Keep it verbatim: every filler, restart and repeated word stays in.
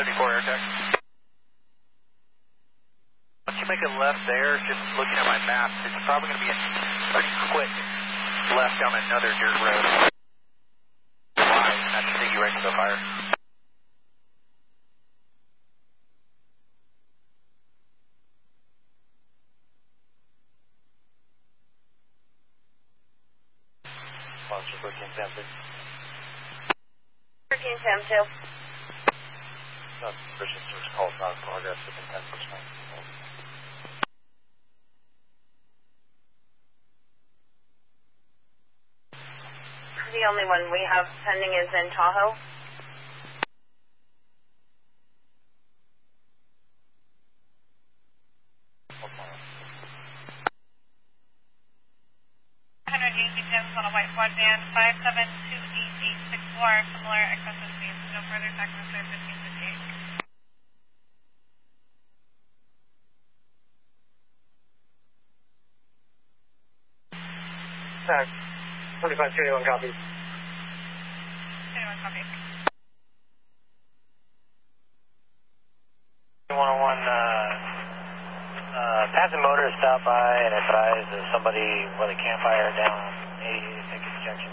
fifty-four AirTech. Once you make a left there, just looking at my map, it's probably going to be a pretty quick left down another dirt road. Wide, and that should take you right to the fire. Monster thirteen ten two. thirteen ten two. Not Christian source call, not progress, within ten percent. The only one we have pending is in Tahoe. one hundred Yankee Gems on a white quad van, five seven two eight eight six four, similar excessive speeds, no further taxes there, fifteen fifty-eight. Uh, twenty-five twenty-one copy. twenty-one copy. one oh one, uh, uh, passing motor stopped by and advised that somebody with a campfire down eighty-six junction.